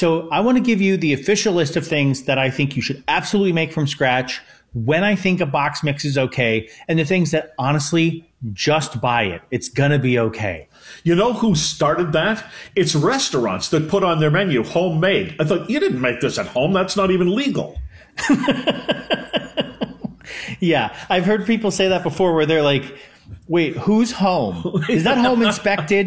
So I want to give you the official list of things that I think you should absolutely make from scratch, when I think a box mix is okay, and the things that honestly, just buy it. It's going to be okay. You know who started that? It's restaurants that put on their menu homemade. I thought, you didn't make this at home. That's not even legal. Yeah, I've heard people say that before where they're like, wait, who's home? Is that home inspected?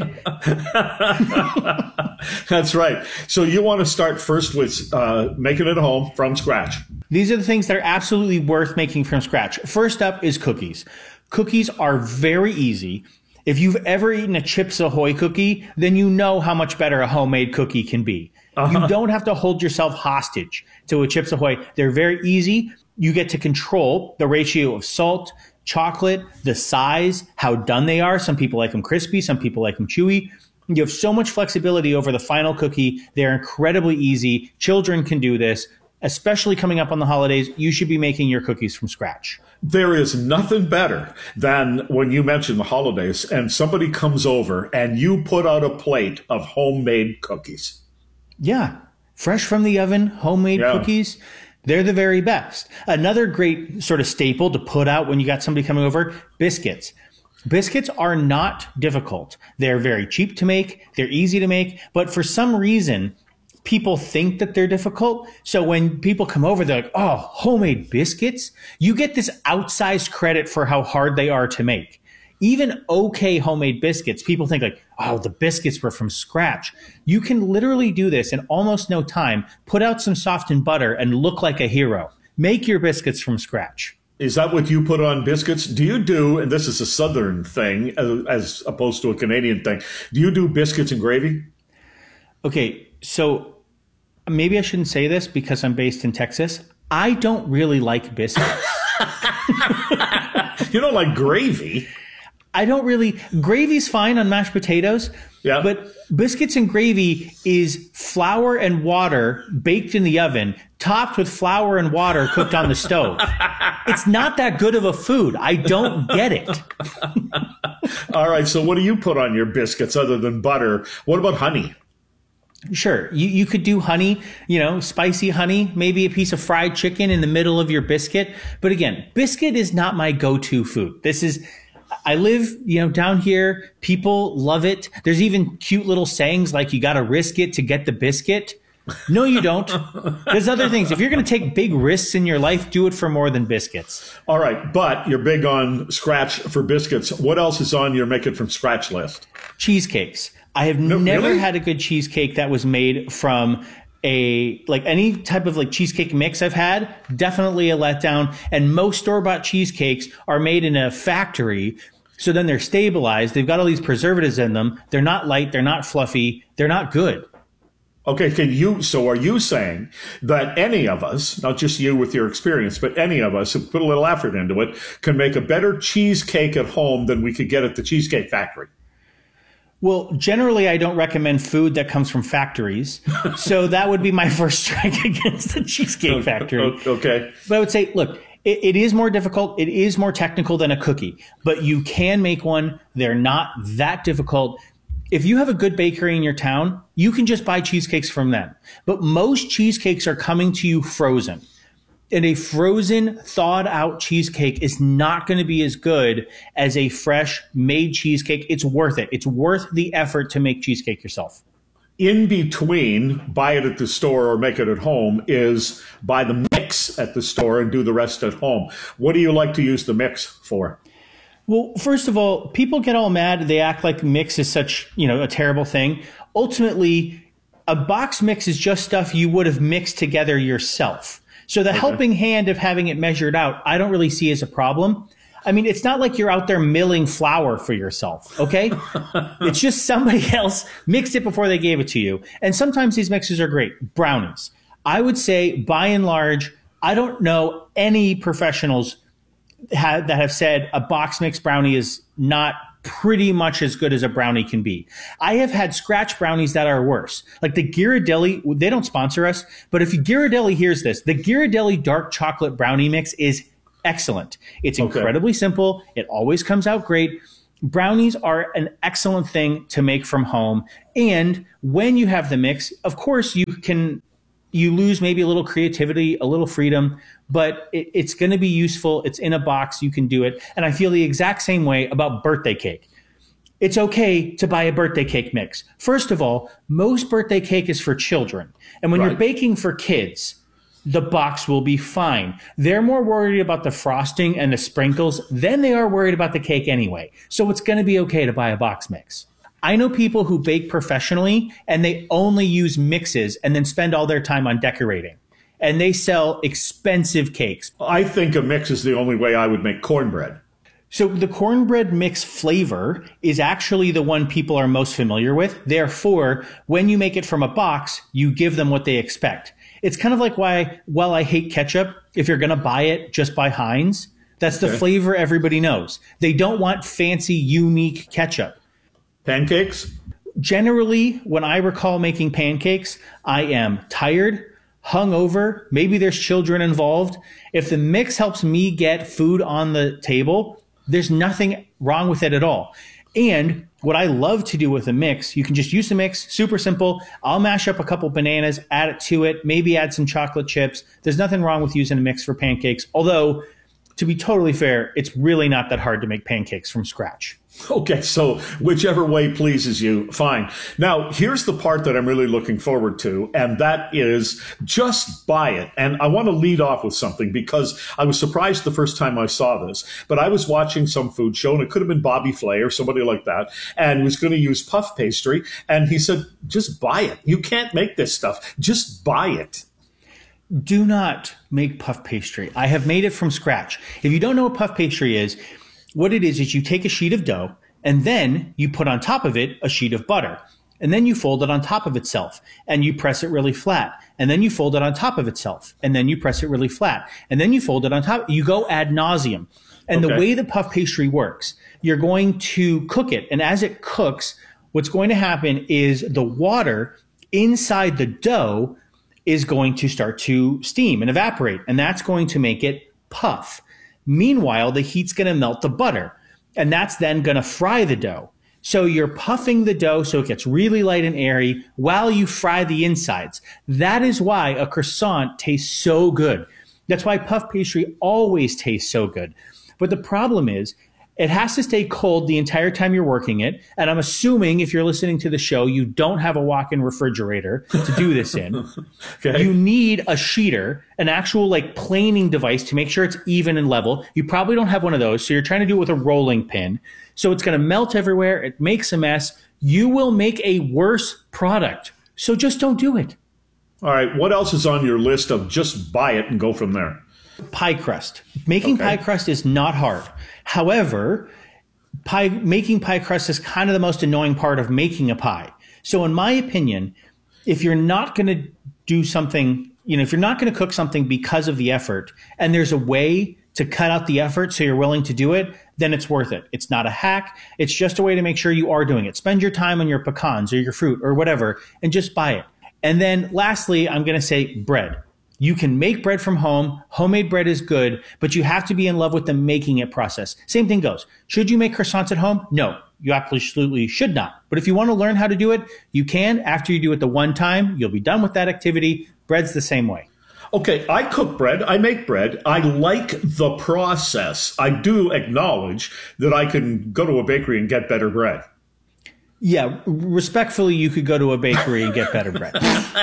That's right. So you want to start first with making it at home from scratch. These are the things that are absolutely worth making from scratch. First up is cookies. Cookies are very easy. If you've ever eaten a Chips Ahoy cookie, then you know how much better a homemade cookie can be. You don't have to hold yourself hostage to a Chips Ahoy. They're very easy. You get to control the ratio of salt, chocolate, the size, how done they are. Some people like them crispy. Some people like them chewy. You have so much flexibility over the final cookie. They're incredibly easy. Children can do this. Especially coming up on the holidays, you should be making your cookies from scratch. There is nothing better than when you mention the holidays and somebody comes over and you put out a plate of homemade cookies. Yeah. Fresh from the oven, homemade cookies. They're the very best. Another great sort of staple to put out when you got somebody coming over, biscuits. Biscuits are not difficult. They're very cheap to make. They're easy to make. But for some reason, people think that they're difficult. So when people come over, they're like, oh, homemade biscuits? You get this outsized credit for how hard they are to make. Even okay homemade biscuits, people think like, oh, the biscuits were from scratch. You can literally do this in almost no time. Put out some softened butter and look like a hero. Make your biscuits from scratch. Is that what you put on biscuits? Do you do, and this is a Southern thing as opposed to a Canadian thing, do you do biscuits and gravy? Okay, so maybe I shouldn't say this because I'm based in Texas. I don't really like biscuits. You don't like gravy? I don't really. Gravy's fine on mashed potatoes. Yeah. But biscuits and gravy is flour and water baked in the oven, topped with flour and water cooked on the stove. It's not that good of a food. I don't get it. All right. So what do you put on your biscuits other than butter? What about honey? Sure. You could do honey, spicy honey, maybe a piece of fried chicken in the middle of your biscuit. But again, biscuit is not my go-to food. I live, down here. People love it. There's even cute little sayings like you got to risk it to get the biscuit. No, you don't. There's other things. If you're going to take big risks in your life, do it for more than biscuits. All right. But you're big on scratch for biscuits. What else is on your make it from scratch list? Cheesecakes. I have never had a good cheesecake that was made from any type of cheesecake mix I've had, definitely a letdown. And most store-bought cheesecakes are made in a factory. So then they're stabilized. They've got all these preservatives in them. They're not light. They're not fluffy. They're not good. Okay. So are you saying that any of us, not just you with your experience, but any of us who put a little effort into it can make a better cheesecake at home than we could get at the Cheesecake Factory? Well, generally, I don't recommend food that comes from factories. So that would be my first strike against the Cheesecake Factory. Okay. But I would say, look, it is more difficult. It is more technical than a cookie. But you can make one. They're not that difficult. If you have a good bakery in your town, you can just buy cheesecakes from them. But most cheesecakes are coming to you frozen. And a frozen, thawed-out cheesecake is not going to be as good as a fresh, made cheesecake. It's worth it. It's worth the effort to make cheesecake yourself. In between, buy it at the store or make it at home, is buy the mix at the store and do the rest at home. What do you like to use the mix for? Well, first of all, people get all mad. They act like mix is such, a terrible thing. Ultimately, a box mix is just stuff you would have mixed together yourself. So the helping hand of having it measured out, I don't really see as a problem. I mean, it's not like you're out there milling flour for yourself, okay? It's just somebody else mixed it before they gave it to you. And sometimes these mixes are great. Brownies. I would say, by and large, I don't know any professionals that have said a box mix brownie is not pretty much as good as a brownie can be. I have had scratch brownies that are worse. Like the Ghirardelli, they don't sponsor us, but if Ghirardelli hears this, the Ghirardelli dark chocolate brownie mix is excellent. It's incredibly simple. It always comes out great. Brownies are an excellent thing to make from home. And when you have the mix, of course, you you lose maybe a little creativity, a little freedom, but it's going to be useful. It's in a box. You can do it. And I feel the exact same way about birthday cake. It's okay to buy a birthday cake mix. First of all, most birthday cake is for children. And when you're baking for kids, the box will be fine. They're more worried about the frosting and the sprinkles than they are worried about the cake anyway. So it's going to be okay to buy a box mix. I know people who bake professionally and they only use mixes and then spend all their time on decorating. And they sell expensive cakes. I think a mix is the only way I would make cornbread. So the cornbread mix flavor is actually the one people are most familiar with. Therefore, when you make it from a box, you give them what they expect. It's kind of like why, while I hate ketchup, if you're going to buy it, just buy Heinz. That's the flavor everybody knows. They don't want fancy, unique ketchup. Pancakes? Generally, when I recall making pancakes, I am tired, hungover, maybe there's children involved. If the mix helps me get food on the table, there's nothing wrong with it at all. And what I love to do with a mix, you can just use the mix, super simple. I'll mash up a couple bananas, add it to it, maybe add some chocolate chips. There's nothing wrong with using a mix for pancakes. Although, to be totally fair, it's really not that hard to make pancakes from scratch. Okay, so whichever way pleases you, fine. Now, here's the part that I'm really looking forward to, and that is just buy it. And I want to lead off with something because I was surprised the first time I saw this, but I was watching some food show, and it could have been Bobby Flay or somebody like that, and was going to use puff pastry, and he said, just buy it. You can't make this stuff. Just buy it. Do not make puff pastry. I have made it from scratch. If you don't know what puff pastry is, what it is you take a sheet of dough and then you put on top of it a sheet of butter. And then you fold it on top of itself and you press it really flat. And then you fold it on top of itself and then you press it really flat. And then you fold it on top. You go ad nauseum. And the way the puff pastry works, you're going to cook it. And as it cooks, what's going to happen is the water inside the dough is going to start to steam and evaporate. And that's going to make it puff. Meanwhile, the heat's going to melt the butter, and that's then going to fry the dough. So you're puffing the dough so it gets really light and airy while you fry the insides. That is why a croissant tastes so good. That's why puff pastry always tastes so good. But the problem is, it has to stay cold the entire time you're working it. And I'm assuming if you're listening to the show, you don't have a walk-in refrigerator to do this in. Okay. You need a sheeter, an actual like planing device to make sure it's even and level. You probably don't have one of those. So you're trying to do it with a rolling pin. So it's going to melt everywhere. It makes a mess. You will make a worse product. So just don't do it. All right. What else is on your list of just buy it and go from there? Pie crust. Making pie crust is not hard. However, making pie crust is kind of the most annoying part of making a pie. So in my opinion, if you're not going to do something, if you're not going to cook something because of the effort, and there's a way to cut out the effort so you're willing to do it, then it's worth it. It's not a hack. It's just a way to make sure you are doing it. Spend your time on your pecans or your fruit or whatever, and just buy it. And then lastly, I'm going to say bread. You can make bread from home. Homemade bread is good, but you have to be in love with the making it process. Same thing goes. Should you make croissants at home? No, you absolutely should not. But if you want to learn how to do it, you can. After you do it the one time, you'll be done with that activity. Bread's the same way. Okay, I cook bread. I make bread. I like the process. I do acknowledge that I can go to a bakery and get better bread. Yeah, respectfully, you could go to a bakery and get better bread.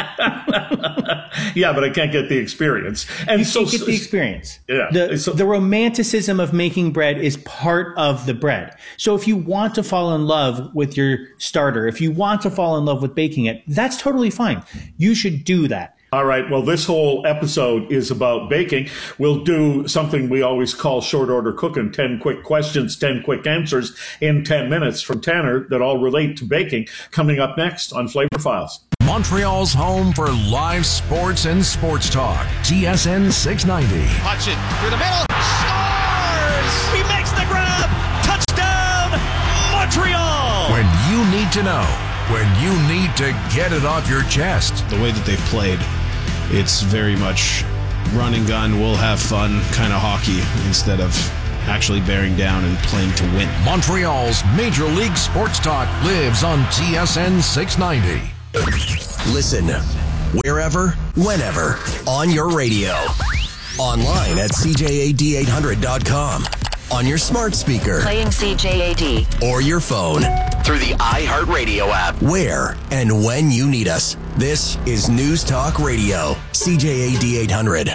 Yeah, but I can't get the experience. And you can't get the experience. Yeah. The romanticism of making bread is part of the bread. So if you want to fall in love with your starter, if you want to fall in love with baking it, that's totally fine. You should do that. All right. Well, this whole episode is about baking. We'll do something we always call short order cooking, 10 quick questions, 10 quick answers in 10 minutes from Tanner that all relate to baking, coming up next on Flavor Files. Montreal's home for live sports and sports talk. TSN 690. Hutchin through the middle. Scores! He makes the grab. Touchdown, Montreal! When you need to know. When you need to get it off your chest. The way that they've played, it's very much run and gun, we'll have fun kind of hockey instead of actually bearing down and playing to win. Montreal's Major League Sports Talk lives on TSN 690. Listen, wherever, whenever, on your radio. Online at CJAD800.com. On your smart speaker. Playing CJAD. Or your phone. Through the iHeartRadio app. Where and when you need us. This is News Talk Radio. CJAD 800.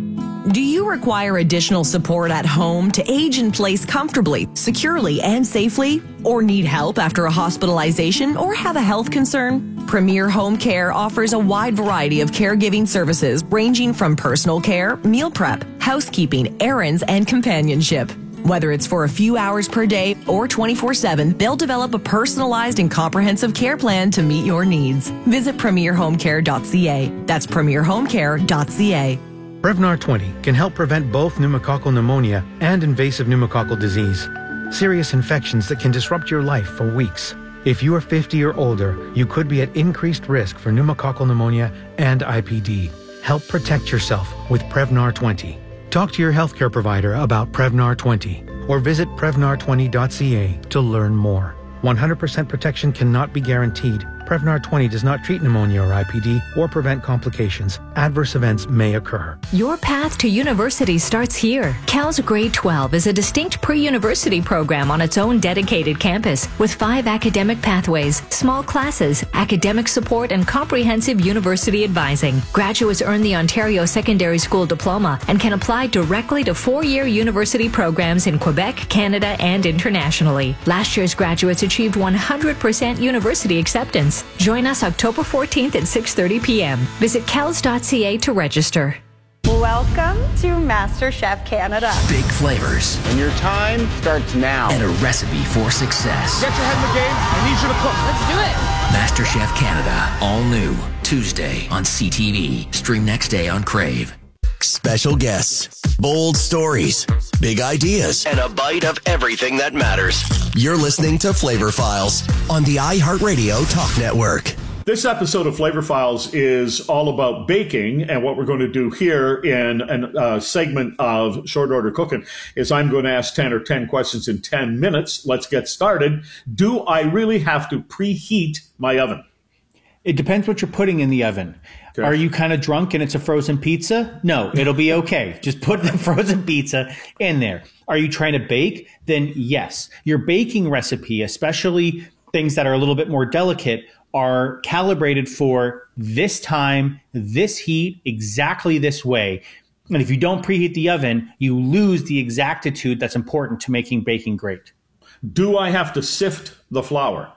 Do you require additional support at home to age in place comfortably, securely, and safely? Or need help after a hospitalization or have a health concern? Premier Home Care offers a wide variety of caregiving services ranging from personal care, meal prep, housekeeping, errands, and companionship. Whether it's for a few hours per day or 24/7, they'll develop a personalized and comprehensive care plan to meet your needs. Visit premierhomecare.ca. That's premierhomecare.ca. Prevnar 20 can help prevent both pneumococcal pneumonia and invasive pneumococcal disease, serious infections that can disrupt your life for weeks. If you are 50 or older, you could be at increased risk for pneumococcal pneumonia and IPD. Help protect yourself with Prevnar 20. Talk to your healthcare provider about Prevnar 20 or visit Prevnar20.ca to learn more. 100% protection cannot be guaranteed. Prevnar 20 does not treat pneumonia or IPD or prevent complications. Adverse events may occur. Your path to university starts here. Cal's Grade 12 is a distinct pre-university program on its own dedicated campus with 5 academic pathways, small classes, academic support, and comprehensive university advising. Graduates earn the Ontario Secondary School Diploma and can apply directly to 4-year university programs in Quebec, Canada, and internationally. Last year's graduates achieved 100% university acceptance. Join us October 14th at 6:30 p.m. Visit cals.ca to register. Welcome to MasterChef Canada. Big flavors. And your time starts now. And a recipe for success. Get your head in the game. I need you to cook. Let's do it. MasterChef Canada. All new. Tuesday on CTV. Stream next day on Crave. Special guests, bold stories, big ideas, and a bite of everything that matters. You're listening to Flavor Files on the iHeartRadio Talk Network. This episode of Flavor Files is all about baking, and what we're going to do here in a segment of Short Order Cooking is I'm going to ask 10 or 10 questions in 10 minutes. Let's get started. Do I really have to preheat my oven? It depends what you're putting in the oven. Okay. Are you kind of drunk and it's a frozen pizza? No, it'll be okay. Just put the frozen pizza in there. Are you trying to bake? Then yes. Your baking recipe, especially things that are a little bit more delicate, are calibrated for this time, this heat, exactly this way. And if you don't preheat the oven, you lose the exactitude that's important to making baking great. Do I have to sift the flour?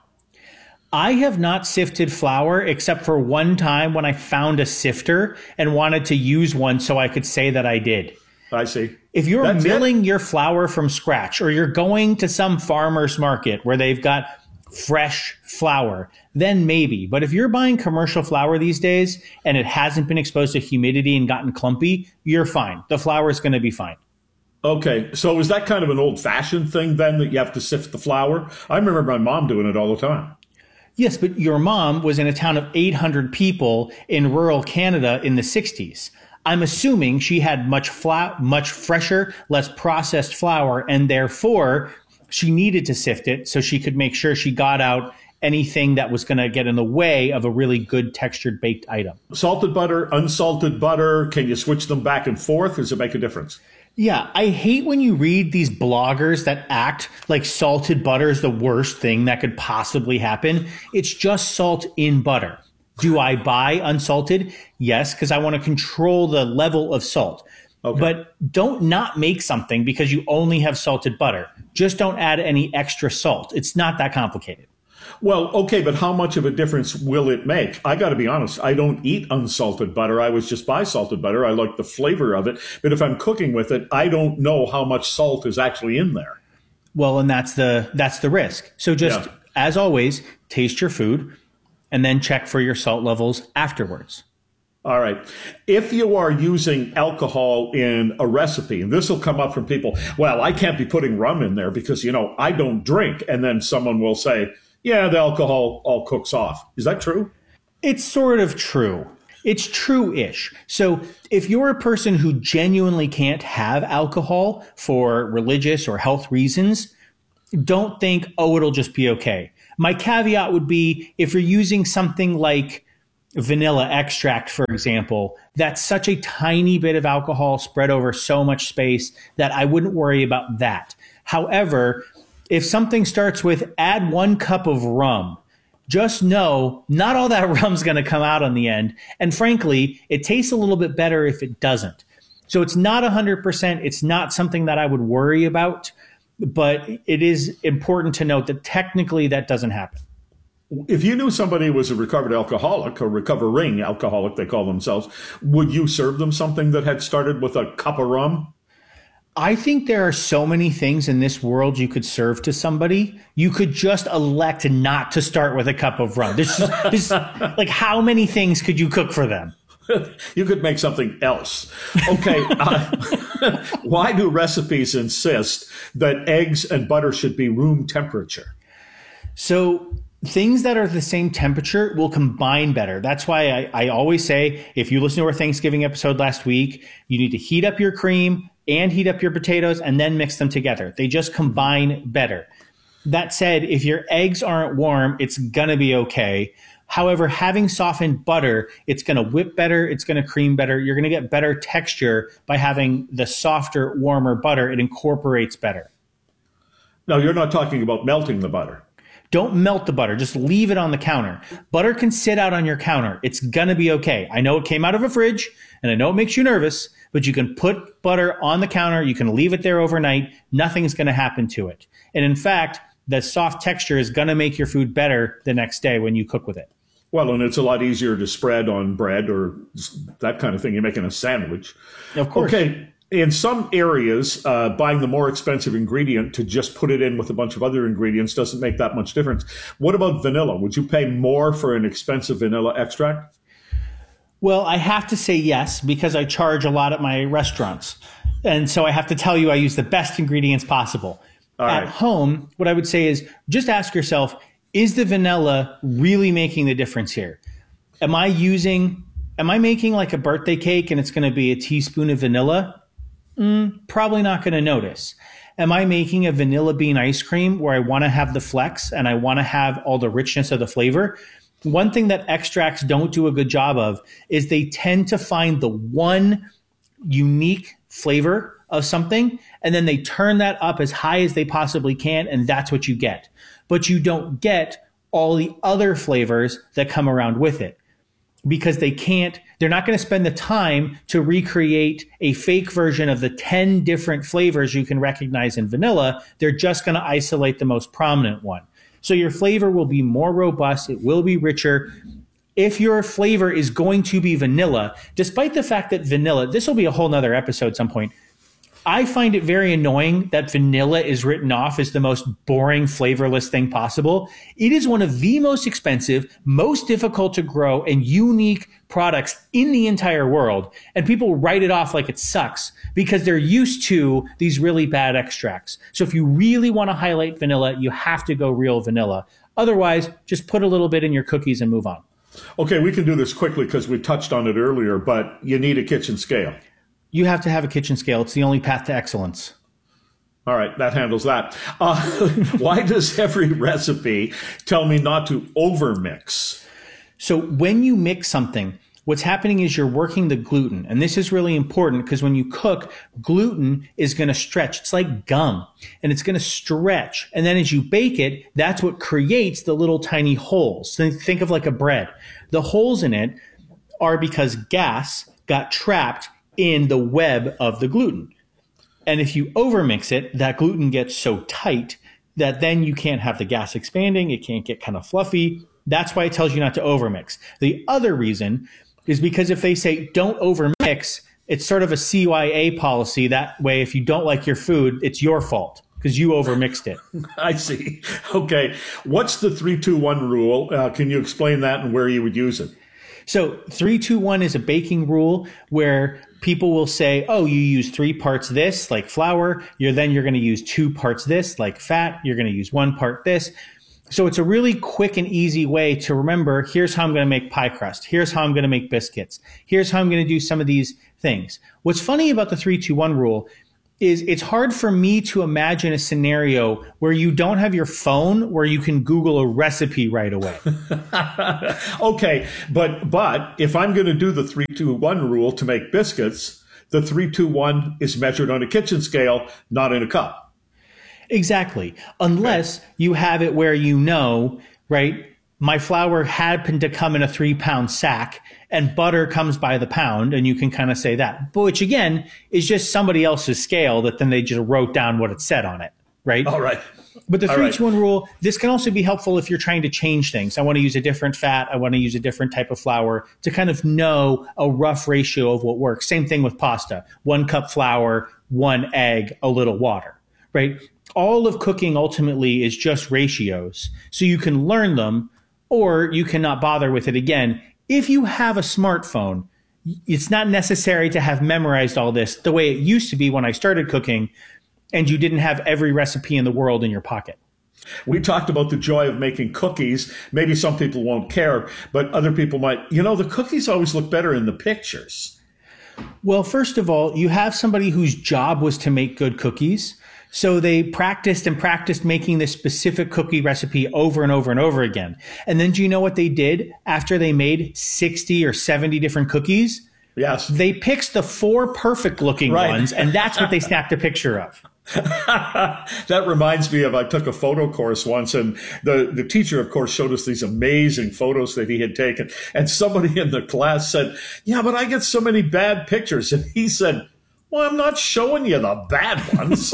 I have not sifted flour except for one time when I found a sifter and wanted to use one so I could say that I did. I see. If you're milling your flour from scratch, or you're going to some farmer's market where they've got fresh flour, then maybe. But if you're buying commercial flour these days and it hasn't been exposed to humidity and gotten clumpy, you're fine. The flour is going to be fine. Okay, so is that kind of an old-fashioned thing then, that you have to sift the flour? I remember my mom doing it all the time. Yes, but your mom was in a town of 800 people in rural Canada in the 60s. I'm assuming she had much fresher, less processed flour, and therefore she needed to sift it so she could make sure she got out anything that was going to get in the way of a really good textured baked item. Salted butter, unsalted butter, can you switch them back and forth? Does it make a difference? Yeah, I hate when you read these bloggers that act like salted butter is the worst thing that could possibly happen. It's just salt in butter. Do I buy unsalted? Yes, because I want to control the level of salt. Okay. But don't not make something because you only have salted butter. Just don't add any extra salt. It's not that complicated. Well, okay, but how much of a difference will it make? I got to be honest, I don't eat unsalted butter. I always just buy salted butter. I like the flavor of it. But if I'm cooking with it, I don't know how much salt is actually in there. Well, and that's the risk. So just, as always, taste your food and then check for your salt levels afterwards. All right. If you are using alcohol in a recipe, and this will come up from people, well, I can't be putting rum in there because, I don't drink. And then someone will say, yeah, the alcohol all cooks off. Is that true? It's sort of true. It's true-ish. So if you're a person who genuinely can't have alcohol for religious or health reasons, don't think, it'll just be okay. My caveat would be if you're using something like vanilla extract, for example, that's such a tiny bit of alcohol spread over so much space that I wouldn't worry about that. However, if something starts with add 1 cup of rum, just know not all that rum's going to come out on the end. And frankly, it tastes a little bit better if it doesn't. So it's not 100%. It's not something that I would worry about, but it is important to note that technically that doesn't happen. If you knew somebody was a recovered alcoholic, or recovering alcoholic, they call themselves, would you serve them something that had started with a cup of rum? I think there are so many things in this world you could serve to somebody. You could just elect not to start with a cup of rum. There's like, how many things could you cook for them? You could make something else. Okay. Why do recipes insist that eggs and butter should be room temperature? So things that are the same temperature will combine better. That's why I always say, if you listen to our Thanksgiving episode last week, you need to heat up your cream and heat up your potatoes and then mix them together. They just combine better. That said, if your eggs aren't warm, it's going to be okay. However, having softened butter, it's going to whip better. It's going to cream better. You're going to get better texture by having the softer, warmer butter. It incorporates better. Now, you're not talking about melting the butter. Don't melt the butter. Just leave it on the counter. Butter can sit out on your counter. It's going to be okay. I know it came out of a fridge, and I know it makes you nervous, but you can put butter on the counter. You can leave it there overnight. Nothing's going to happen to it. And in fact, the soft texture is going to make your food better the next day when you cook with it. Well, and it's a lot easier to spread on bread or that kind of thing. You're making a sandwich. Of course. Okay. In some areas, buying the more expensive ingredient to just put it in with a bunch of other ingredients doesn't make that much difference. What about vanilla? Would you pay more for an expensive vanilla extract? Well, I have to say yes, because I charge a lot at my restaurants. And so I have to tell you I use the best ingredients possible. At home, what I would say is just ask yourself, is the vanilla really making the difference here? Am I making like a birthday cake and it's going to be a teaspoon of vanilla? Probably not going to notice. Am I making a vanilla bean ice cream where I want to have the flex and I want to have all the richness of the flavor? One thing that extracts don't do a good job of is they tend to find the one unique flavor of something, and then they turn that up as high as they possibly can, and that's what you get. But you don't get all the other flavors that come around with it, because they're not going to spend the time to recreate a fake version of the 10 different flavors you can recognize in vanilla. They're just going to isolate the most prominent one. So your flavor will be more robust. It will be richer. If your flavor is going to be vanilla, despite the fact that vanilla, this will be a whole nother episode at some point, I find it very annoying that vanilla is written off as the most boring, flavorless thing possible. It is one of the most expensive, most difficult to grow, and unique products in the entire world. And people write it off like it sucks because they're used to these really bad extracts. So if you really want to highlight vanilla, you have to go real vanilla. Otherwise, just put a little bit in your cookies and move on. Okay, we can do this quickly because we touched on it earlier, but you need a kitchen scale. You have to have a kitchen scale. It's the only path to excellence. All right, that handles that. Why does every recipe tell me not to overmix? So when you mix something, what's happening is you're working the gluten. And this is really important because when you cook, gluten is going to stretch. It's like gum, and it's going to stretch. And then as you bake it, that's what creates the little tiny holes. So think of like a bread. The holes in it are because gas got trapped in the web of the gluten. And if you overmix it, that gluten gets so tight that then you can't have the gas expanding. It can't get kind of fluffy. That's why it tells you not to overmix. The other reason is because if they say don't overmix, it's sort of a CYA policy. That way, if you don't like your food, it's your fault because you overmixed it. I see. Okay. What's the 3-2-1 rule? Can you explain that and where you would use it? So 3-2-1 is a baking rule where people will say, oh, you use 3 parts this, like flour. Then you're going to use 2 parts this, like fat. You're going to use 1 part this. So it's a really quick and easy way to remember, here's how I'm going to make pie crust. Here's how I'm going to make biscuits. Here's how I'm going to do some of these things. What's funny about the 3-2-1 rule is it's hard for me to imagine a scenario where you don't have your phone where you can Google a recipe right away. Okay, but if I'm going to do the 3-2-1 rule to make biscuits, the 3-2-1 is measured on a kitchen scale, not in a cup. Exactly. Unless you have it where right, my flour happened to come in a 3-pound sack and butter comes by the pound, and you can kind of say that. But which, again, is just somebody else's scale that then they just wrote down what it said on it, right? All right. But the 3-2-1 rule, this can also be helpful if you're trying to change things. I want to use a different fat. I want to use a different type of flour to kind of know a rough ratio of what works. Same thing with pasta. 1 cup flour, 1 egg, a little water, right? All of cooking ultimately is just ratios. So you can learn them, or you cannot bother with it again. If you have a smartphone, it's not necessary to have memorized all this the way it used to be when I started cooking, and you didn't have every recipe in the world in your pocket. We talked about the joy of making cookies. Maybe some people won't care, but other people might. The cookies always look better in the pictures. Well, first of all, you have somebody whose job was to make good cookies. So they practiced making this specific cookie recipe over and over and over again. And then do you know what they did after they made 60 or 70 different cookies? Yes. They picked the 4 perfect looking ones, and that's what they snapped a picture of. That reminds me of, I took a photo course once, and the teacher, of course, showed us these amazing photos that he had taken. And somebody in the class said, yeah, but I get so many bad pictures. And he said, well, I'm not showing you the bad ones.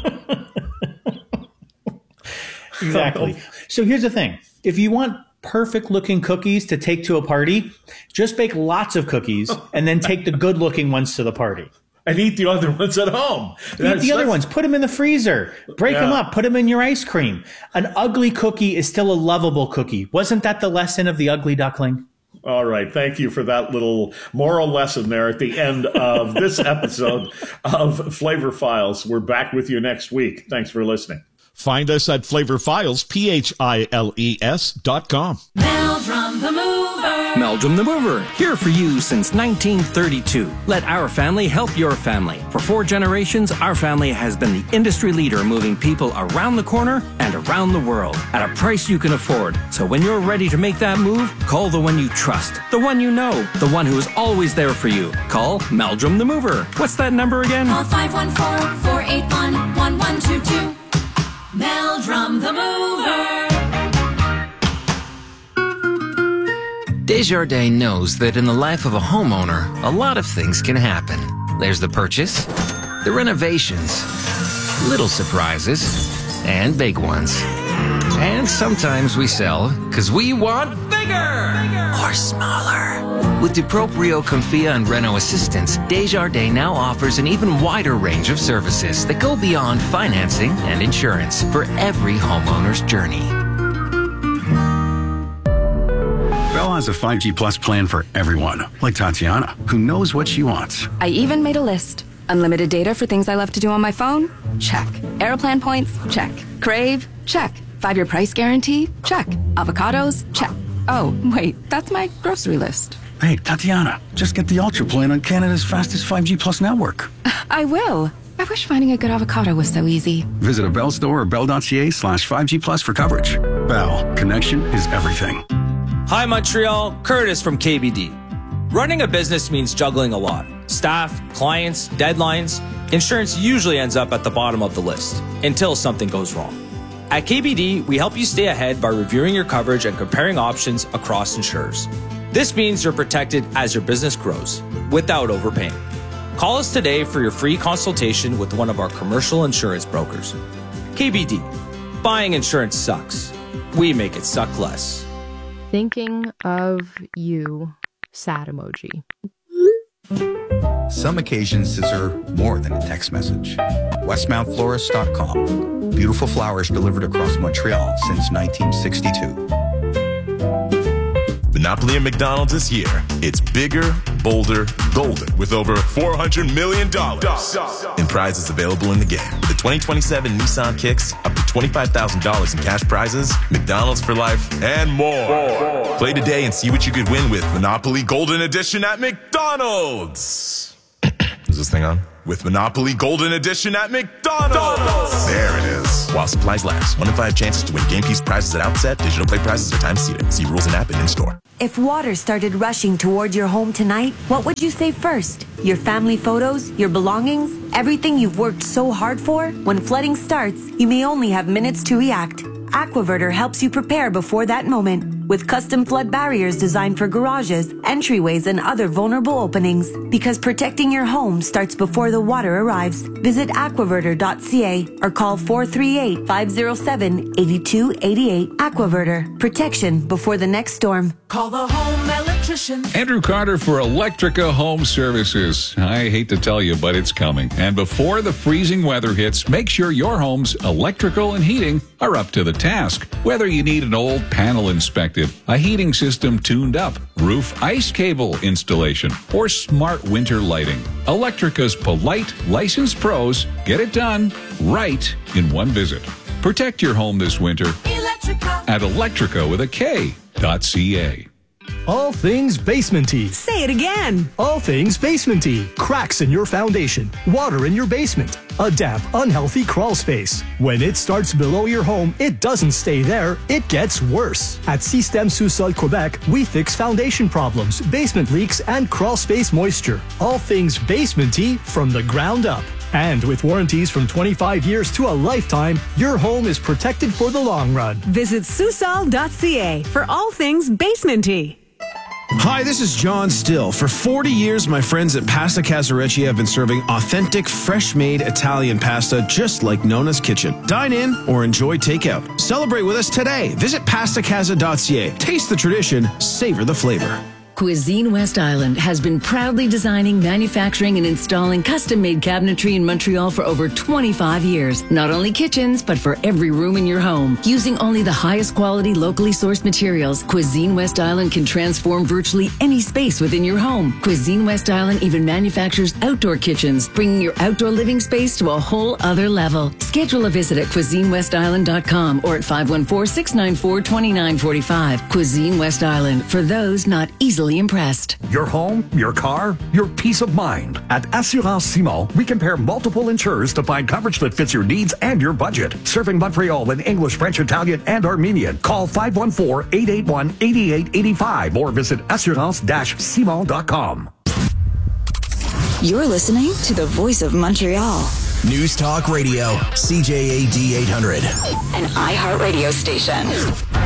Exactly. So here's the thing. If you want perfect looking cookies to take to a party, just bake lots of cookies and then take the good looking ones to the party. And eat the other ones at home. Eat the other ones. Put them in the freezer. Break them up. Put them in your ice cream. An ugly cookie is still a lovable cookie. Wasn't that the lesson of The Ugly Duckling? All right. Thank you for that little moral lesson there at the end of this episode of Flavor Files. We're back with you next week. Thanks for listening. Find us at Flavorfiles, PHILES.com. Meldrum the Mover. Meldrum the Mover, here for you since 1932. Let our family help your family. For 4 generations, our family has been the industry leader moving people around the corner and around the world at a price you can afford. So when you're ready to make that move, call the one you trust, the one you know, the one who is always there for you. Call Meldrum the Mover. What's that number again? Call 514-481-1122. Meldrum the Mover. Desjardins knows that in the life of a homeowner, a lot of things can happen. There's the purchase, the renovations, little surprises, and big ones. And sometimes we sell because we want bigger or smaller. With DuProprio, Comfia, and Renault Assistance, Desjardins now offers an even wider range of services that go beyond financing and insurance for every homeowner's journey. Bell has a 5G Plus plan for everyone, like Tatiana, who knows what she wants. I even made a list. Unlimited data for things I love to do on my phone? Check. Airplan points? Check. Crave? Check. 5-year price guarantee? Check. Avocados? Check. Oh, wait, that's my grocery list. Hey, Tatiana, just get the Ultra plan on Canada's fastest 5G Plus network. I will. I wish finding a good avocado was so easy. Visit a Bell store or bell.ca/5G Plus for coverage. Bell, connection is everything. Hi, Montreal. Curtis from KBD. Running a business means juggling a lot. Staff, clients, deadlines. Insurance usually ends up at the bottom of the list until something goes wrong. At KBD, we help you stay ahead by reviewing your coverage and comparing options across insurers. This means you're protected as your business grows without overpaying. Call us today for your free consultation with one of our commercial insurance brokers. KBD. Buying insurance sucks. We make it suck less. Thinking of you, sad emoji. Some occasions deserve more than a text message. Westmountflorist.com. Beautiful flowers delivered across Montreal since 1962. Monopoly and McDonald's is here. It's bigger, bolder, golden, with over $400 million in prizes available in the game. With the 2027 Nissan Kicks, up to $25,000 in cash prizes, McDonald's for life, and more. Play today and see what you could win with Monopoly Golden Edition at McDonald's. Is this thing on? with Monopoly Golden Edition at McDonald's. There it is. While supplies last. 1 in 5 chances to win game piece prizes at outset. Digital play prizes are time seated. See rules and app and in-store. If water started rushing toward your home tonight, what would you save first? Your family photos? Your belongings? Everything you've worked so hard for? When flooding starts, you may only have minutes to react. Aquaverter helps you prepare before that moment with custom flood barriers designed for garages, entryways, and other vulnerable openings. Because protecting your home starts before the water arrives. Visit aquaverter.ca or call 438-507-8288. Aquaverter. Protection before the next storm. Call the home electrician. Andrew Carter for Electrica Home Services. I hate to tell you, but it's coming. And before the freezing weather hits, make sure your home's electrical and heating are up to the task. Whether you need an old panel inspected, a heating system tuned up, roof ice cable installation, or smart winter lighting, Electrica's polite, licensed pros get it done right in one visit. Protect your home this winter at Electrica with a K.ca. All things basement-y. Say it again. All things basement-y. Cracks in your foundation. Water in your basement. A damp, unhealthy crawl space. When it starts below your home, it doesn't stay there. It gets worse. At Système Sous-Sol Quebec, we fix foundation problems, basement leaks, and crawl space moisture. All things basement-y from the ground up. And with warranties from 25 years to a lifetime, your home is protected for the long run. Visit Susol.ca for all things basement-y. Hi, this is John Still. For 40 years, my friends at Pasta Casarecci have been serving authentic, fresh-made Italian pasta just like Nona's Kitchen. Dine in or enjoy takeout. Celebrate with us today. Visit pastacasa.ca. Taste the tradition, savor the flavor. Cuisine West Island has been proudly designing, manufacturing, and installing custom-made cabinetry in Montreal for over 25 years. Not only kitchens, but for every room in your home. Using only the highest quality, locally sourced materials, Cuisine West Island can transform virtually any space within your home. Cuisine West Island even manufactures outdoor kitchens, bringing your outdoor living space to a whole other level. Schedule a visit at CuisineWestIsland.com or at 514-694-2945. Cuisine West Island, for those not easily impressed. Your home, your car, your peace of mind. At Assurance Simon, we compare multiple insurers to find coverage that fits your needs and your budget. Serving Montreal in English, French, Italian, and Armenian. Call 514-881-8885 or visit assurance-simon.com. You're listening to the Voice of Montreal. News Talk Radio, CJAD 800. An iHeartRadio station.